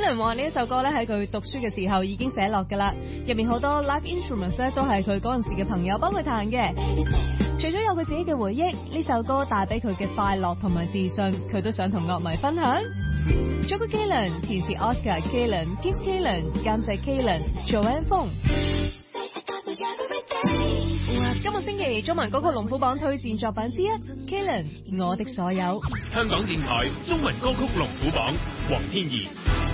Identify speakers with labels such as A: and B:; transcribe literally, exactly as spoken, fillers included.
A: Kalen 話呢一首歌咧喺佢讀書嘅時候已經寫落㗎啦，入面好多 live instruments 咧都係佢嗰陣時嘅朋友幫佢彈嘅。除咗有佢自己嘅回憶，呢首歌帶俾佢嘅快樂同埋自信，佢都想同樂迷分享。作曲 Kalen， 填詞 Oscar Kalen、Keith Kalen， 監製 Kalen、Joanne Fong。今個星期中文歌曲龍虎榜推薦作品之一 Kalen 我的所有。
B: 香港電台中文歌曲龍虎榜，黃天怡。